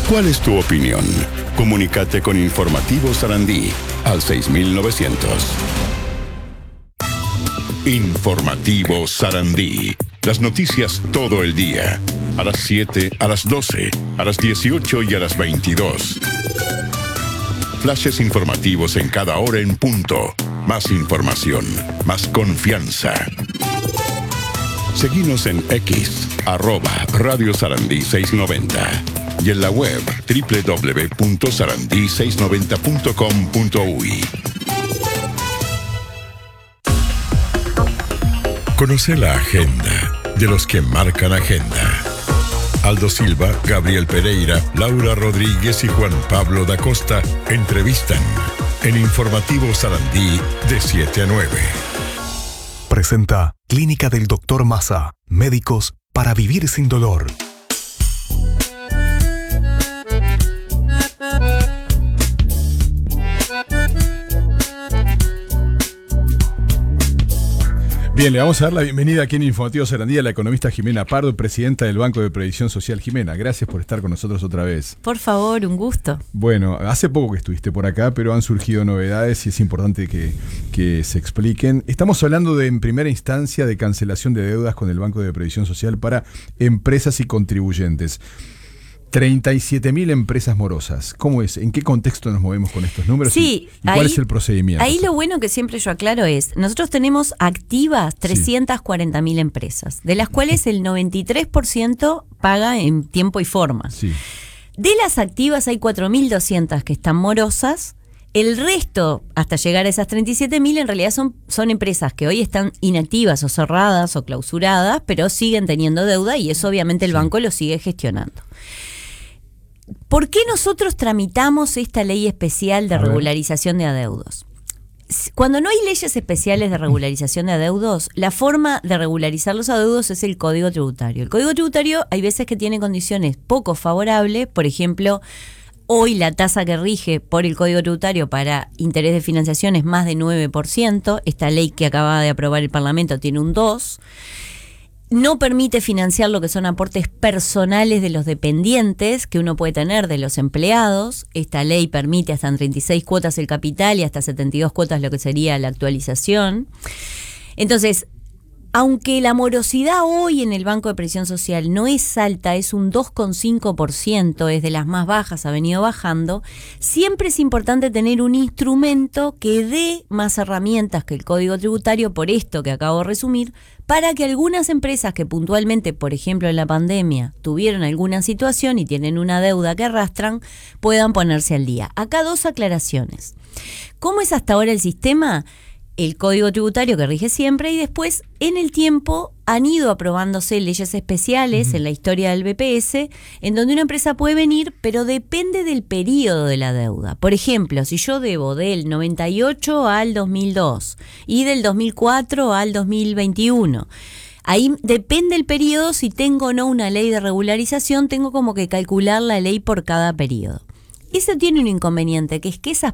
¿Cuál es tu opinión? Comunícate con Informativo Sarandí al 6900. Informativo Sarandí. Las noticias todo el día. A las 7, a las 12, a las 18 y a las 22. Flashes informativos en cada hora en punto. Más información, más confianza. Seguinos en X, @Radio Sarandí 690. Y en la web www.sarandí690.com.uy. Conoce la agenda de los que marcan agenda. Aldo Silva, Gabriel Pereira, Laura Rodríguez y Juan Pablo da Costa entrevistan en Informativo Sarandí de 7 a 9. Presenta Clínica del Dr. Maza. Médicos para vivir sin dolor. Bien, le vamos a dar la bienvenida aquí en Informativo Sarandí a la economista Jimena Pardo, presidenta del Banco de Previsión Social. Jimena, gracias por estar con nosotros otra vez. Por favor, un gusto. Bueno, hace poco que estuviste por acá, pero han surgido novedades y es importante que se expliquen. Estamos hablando en primera instancia de cancelación de deudas con el Banco de Previsión Social para empresas y contribuyentes. 37.000 empresas morosas. ¿Cómo es? ¿En qué contexto nos movemos con estos números? Sí, ¿Y cuál es el procedimiento? Ahí lo bueno que siempre yo aclaro es, nosotros tenemos activas 340.000 empresas, de las cuales el 93% paga en tiempo y forma. Sí. De las activas hay 4.200 que están morosas. El resto, hasta llegar a esas 37.000, en realidad son empresas que hoy están inactivas o cerradas o clausuradas, pero siguen teniendo deuda y eso obviamente el banco lo sigue gestionando. ¿Por qué nosotros tramitamos esta ley especial de regularización de adeudos? Cuando no hay leyes especiales de regularización de adeudos, la forma de regularizar los adeudos es el Código Tributario. El Código Tributario hay veces que tiene condiciones poco favorables, por ejemplo, hoy la tasa que rige por el Código Tributario para interés de financiación es más de 9%, esta ley que acaba de aprobar el Parlamento tiene un 2%. No permite financiar lo que son aportes personales de los dependientes que uno puede tener de los empleados. Esta ley permite hasta en 36 cuotas el capital y hasta 72 cuotas lo que sería la actualización. Entonces, aunque la morosidad hoy en el Banco de Previsión Social no es alta, es un 2,5%, es de las más bajas, ha venido bajando, siempre es importante tener un instrumento que dé más herramientas que el Código Tributario, por esto que acabo de resumir, para que algunas empresas que puntualmente, por ejemplo en la pandemia, tuvieron alguna situación y tienen una deuda que arrastran, puedan ponerse al día. Acá dos aclaraciones. ¿Cómo es hasta ahora el sistema? El Código Tributario que rige siempre y después en el tiempo han ido aprobándose leyes especiales en la historia del BPS en donde una empresa puede venir, pero depende del periodo de la deuda. Por ejemplo, si yo debo del 98 al 2002 y del 2004 al 2021, ahí depende el periodo, si tengo o no una ley de regularización, tengo como que calcular la ley por cada periodo. Eso tiene un inconveniente, que es que esas